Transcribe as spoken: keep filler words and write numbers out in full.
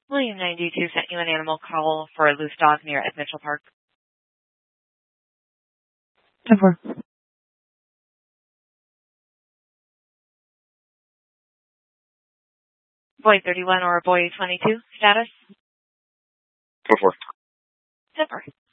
William ninety-two sent you an animal call for a loose dog near Ed Mitchell Park. ten four. Boy thirty-one or boy twenty-two, status? ten four. Zipper.